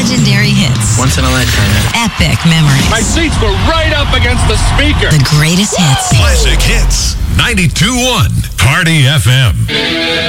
Legendary hits. Once in a lifetime. Epic memories. My seats were right up against the speaker. The greatest hits. Classic Hits. 92.1 Party FM.